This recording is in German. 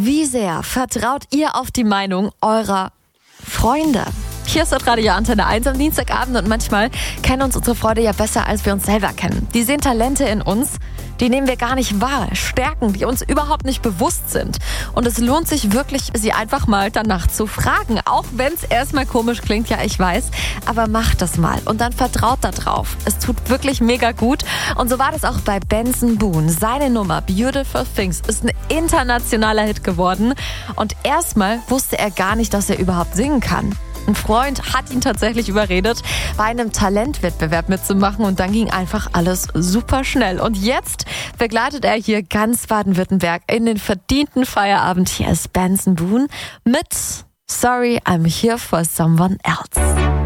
Wie sehr vertraut ihr auf die Meinung eurer Freunde? Hier ist das Radio Antenne 1 am Dienstagabend und manchmal kennen uns unsere Freunde ja besser, als wir uns selber kennen. Die sehen Talente in uns, die nehmen wir gar nicht wahr, Stärken, die uns überhaupt nicht bewusst sind. Und es lohnt sich wirklich, sie einfach mal danach zu fragen, auch wenn es erstmal komisch klingt, ja ich weiß, aber macht das mal und dann vertraut da drauf. Es tut wirklich mega gut und so war das auch bei Benson Boone. Seine Nummer Beautiful Things ist ein internationaler Hit geworden und erstmal wusste er gar nicht, dass er überhaupt singen kann. Ein Freund hat ihn tatsächlich überredet, bei einem Talentwettbewerb mitzumachen und dann ging einfach alles super schnell. Und jetzt begleitet er hier ganz Baden-Württemberg in den verdienten Feierabend. Hier ist Benson Boone mit Sorry, I'm Here for Someone Else.